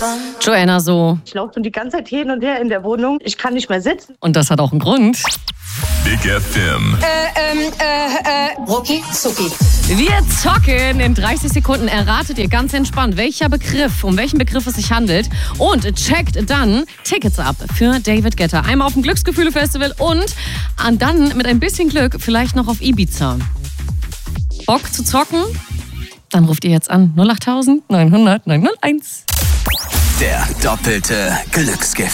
Joanna so. Ich laufe schon die ganze Zeit hin und her in der Wohnung. Ich kann nicht mehr sitzen. Und das hat auch einen Grund. Big FM. Rucki Zucki. Wir zocken in 30 Sekunden. Erratet ihr ganz entspannt, um welchen Begriff es sich handelt. Und checkt dann Tickets ab für David Guetta. Einmal auf dem Glücksgefühle-Festival und dann mit ein bisschen Glück vielleicht noch auf Ibiza. Bock zu zocken? Dann ruft ihr jetzt an 08900 901. Der doppelte Glücksgift.